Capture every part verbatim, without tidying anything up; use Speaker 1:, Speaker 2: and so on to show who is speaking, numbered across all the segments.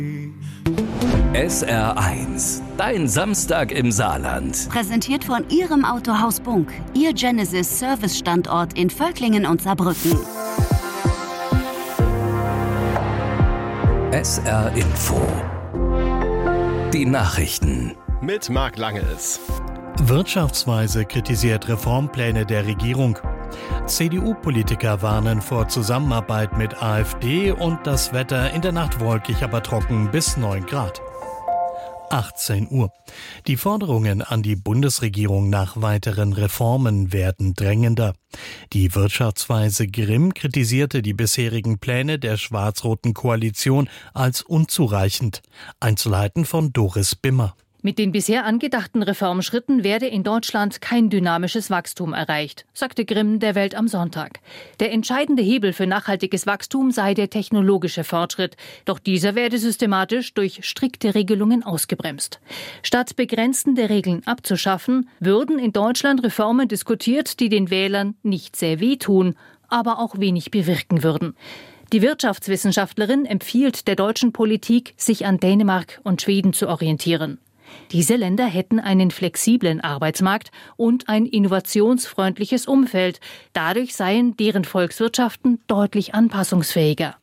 Speaker 1: S R eins, dein Samstag im Saarland.
Speaker 2: Präsentiert von Ihrem Autohaus Bunk, Ihr Genesis Service Standort in Völklingen und Saarbrücken.
Speaker 1: S R Info. Die Nachrichten.
Speaker 3: Mit Marc Langels.
Speaker 4: Wirtschaftsweise kritisiert Reformpläne der Regierung. C D U-Politiker warnen vor Zusammenarbeit mit AfD und das Wetter in der Nacht wolkig, aber trocken bis neun Grad. achtzehn Uhr. Die Forderungen an die Bundesregierung nach weiteren Reformen werden drängender. Die Wirtschaftsweise Grimm kritisierte die bisherigen Pläne der schwarz-roten Koalition als unzureichend. Einzelheiten von Doris Bimmer.
Speaker 5: Mit den bisher angedachten Reformschritten werde in Deutschland kein dynamisches Wachstum erreicht, sagte Grimm der Welt am Sonntag. Der entscheidende Hebel für nachhaltiges Wachstum sei der technologische Fortschritt. Doch dieser werde systematisch durch strikte Regelungen ausgebremst. Statt begrenzende Regeln abzuschaffen, würden in Deutschland Reformen diskutiert, die den Wählern nicht sehr wehtun, aber auch wenig bewirken würden. Die Wirtschaftswissenschaftlerin empfiehlt der deutschen Politik, sich an Dänemark und Schweden zu orientieren. Diese Länder hätten einen flexiblen Arbeitsmarkt und ein innovationsfreundliches Umfeld. Dadurch seien deren Volkswirtschaften deutlich anpassungsfähiger.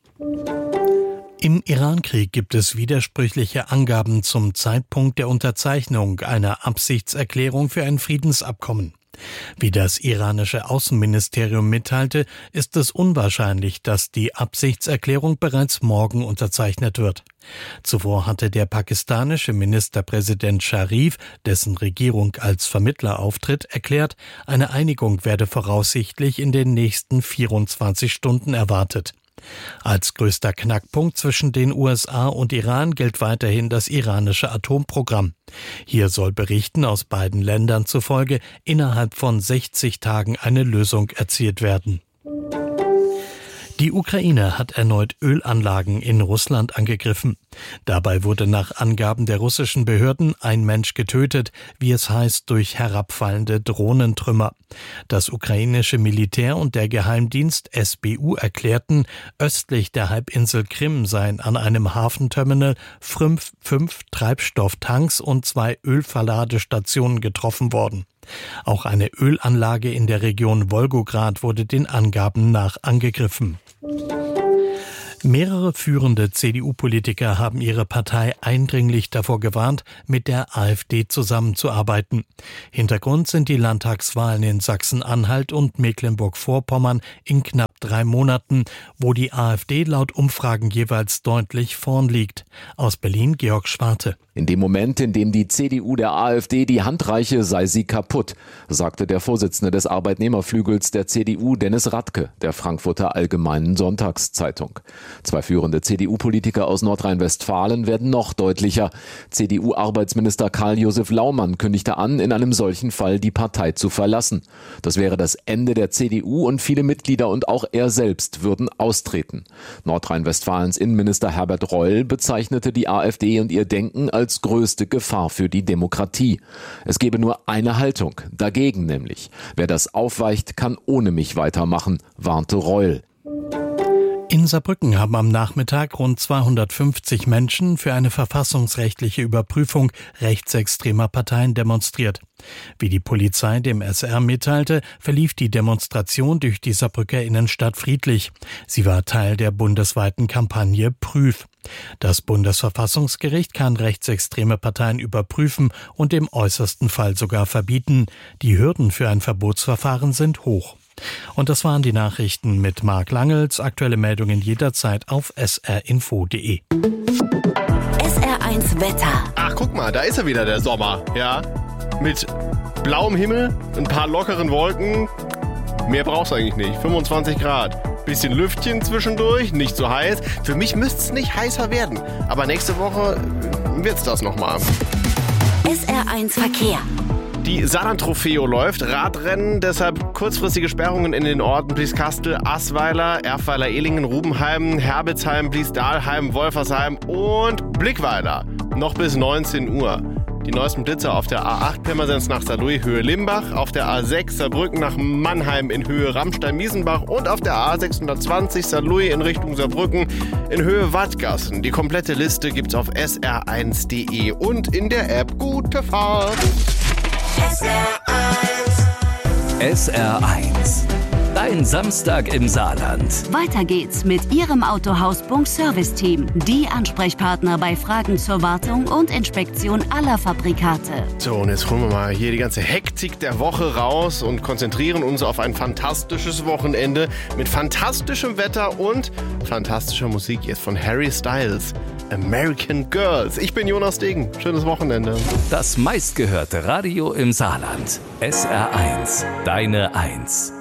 Speaker 4: Im Irankrieg gibt es widersprüchliche Angaben zum Zeitpunkt der Unterzeichnung einer Absichtserklärung für ein Friedensabkommen. Wie das iranische Außenministerium mitteilte, ist es unwahrscheinlich, dass die Absichtserklärung bereits morgen unterzeichnet wird. Zuvor hatte der pakistanische Ministerpräsident Sharif, dessen Regierung als Vermittler auftritt, erklärt, eine Einigung werde voraussichtlich in den nächsten vierundzwanzig Stunden erwartet. Als größter Knackpunkt zwischen den U S A und Iran gilt weiterhin das iranische Atomprogramm. Hier soll Berichten aus beiden Ländern zufolge innerhalb von sechzig Tagen eine Lösung erzielt werden. Die Ukraine hat erneut Ölanlagen in Russland angegriffen. Dabei wurde nach Angaben der russischen Behörden ein Mensch getötet, wie es heißt, durch herabfallende Drohnentrümmer. Das ukrainische Militär und der Geheimdienst S B U erklärten, östlich der Halbinsel Krim seien an einem Hafenterminal fünf, fünf Treibstofftanks und zwei Ölverladestationen getroffen worden. Auch eine Ölanlage in der Region Wolgograd wurde den Angaben nach angegriffen. Mehrere führende C D U-Politiker haben ihre Partei eindringlich davor gewarnt, mit der AfD zusammenzuarbeiten. Hintergrund sind die Landtagswahlen in Sachsen-Anhalt und Mecklenburg-Vorpommern in knapp drei Monaten, wo die AfD laut Umfragen jeweils deutlich vorn liegt. Aus Berlin Georg Schwarte.
Speaker 6: In dem Moment, in dem die C D U der AfD die Hand reiche, sei sie kaputt, sagte der Vorsitzende des Arbeitnehmerflügels der C D U, Dennis Radke, der Frankfurter Allgemeinen Sonntagszeitung. Zwei führende C D U-Politiker aus Nordrhein-Westfalen werden noch deutlicher. C D U-Arbeitsminister Karl-Josef Laumann kündigte an, in einem solchen Fall die Partei zu verlassen. Das wäre das Ende der C D U und viele Mitglieder und auch er selbst würden austreten. Nordrhein-Westfalens Innenminister Herbert Reul bezeichnete die AfD und ihr Denken als als größte Gefahr für die Demokratie. Es gebe nur eine Haltung, dagegen nämlich. Wer das aufweicht, kann ohne mich weitermachen, warnte Reul.
Speaker 4: In Saarbrücken haben am Nachmittag rund zweihundertfünfzig Menschen für eine verfassungsrechtliche Überprüfung rechtsextremer Parteien demonstriert. Wie die Polizei dem S R mitteilte, verlief die Demonstration durch die Saarbrücker Innenstadt friedlich. Sie war Teil der bundesweiten Kampagne Prüf. Das Bundesverfassungsgericht kann rechtsextreme Parteien überprüfen und im äußersten Fall sogar verbieten. Die Hürden für ein Verbotsverfahren sind hoch. Und das waren die Nachrichten mit Marc Langels. Aktuelle Meldungen jederzeit auf s r info punkt d e.
Speaker 2: S R eins Wetter.
Speaker 3: Ach, guck mal, da ist er wieder, der Sommer. Ja, mit blauem Himmel, ein paar lockeren Wolken. Mehr brauchst du eigentlich nicht. fünfundzwanzig Grad. Bisschen Lüftchen zwischendurch, nicht so heiß. Für mich müsste es nicht heißer werden. Aber nächste Woche wird's das nochmal.
Speaker 2: S R eins Verkehr.
Speaker 3: Die Saarland-Trofeo läuft, Radrennen, deshalb kurzfristige Sperrungen in den Orten Blieskastel, Assweiler, Erfweiler-Ehlingen, Rubenheim, Herbelsheim, Bliesdahlheim, Wolfersheim und Blickweiler. Noch bis neunzehn Uhr. Die neuesten Blitzer auf der A acht Pirmasens nach Saarlouis Höhe Limbach, auf der A sechs Saarbrücken nach Mannheim in Höhe Ramstein-Miesenbach und auf der A sechshundertzwanzig Saarlouis in Richtung Saarbrücken in Höhe Wattgassen. Die komplette Liste gibt's auf S R eins punkt de und in der App Gute Fahrt.
Speaker 1: S R eins. S R eins. Dein Samstag im Saarland.
Speaker 2: Weiter geht's mit Ihrem Autohaus Bunk Service Team. Die Ansprechpartner bei Fragen zur Wartung und Inspektion aller Fabrikate.
Speaker 3: So, und jetzt holen wir mal hier die ganze Hektik der Woche raus und konzentrieren uns auf ein fantastisches Wochenende mit fantastischem Wetter und fantastischer Musik jetzt von Harry Styles. American Girls. Ich bin Jonas Degen. Schönes Wochenende.
Speaker 1: Das meistgehörte Radio im Saarland. S R eins. Deine Eins.